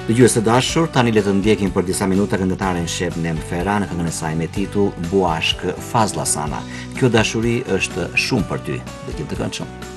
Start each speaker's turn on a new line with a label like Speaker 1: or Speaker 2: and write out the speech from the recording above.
Speaker 1: Dëgjues të dashur, tani le të ndjekim për disa minuta këngëtaren Şebnem Ferah në këngën e saj me titull Bu aşk fazla sana. Kjo dashuri është shumë për ty. Dëgjim të këndshëm.